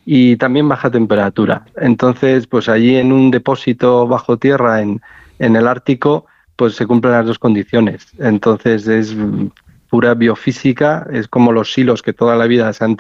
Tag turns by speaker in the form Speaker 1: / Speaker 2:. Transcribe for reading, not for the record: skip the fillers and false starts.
Speaker 1: y también baja temperatura. Entonces, pues allí en un depósito bajo tierra en el Ártico, pues se cumplen las dos condiciones. Entonces es pura biofísica, es como los silos que toda la vida se han